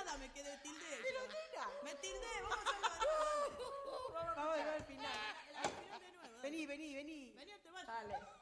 nada, me quedé tilde. Pero nena. Me tildé, vamos a hacerlo de nuevo. Vamos a ver al final. Al final de nuevo. Vení. Vení, te vayas. Dale.